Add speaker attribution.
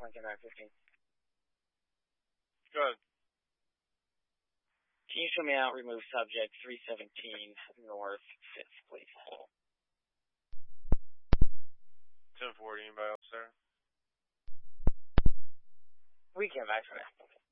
Speaker 1: Lincoln 915.
Speaker 2: Good.
Speaker 1: Can you show me out, remove subject 317 North 5th, please?
Speaker 2: 1040, anybody else there?
Speaker 1: We can back for that.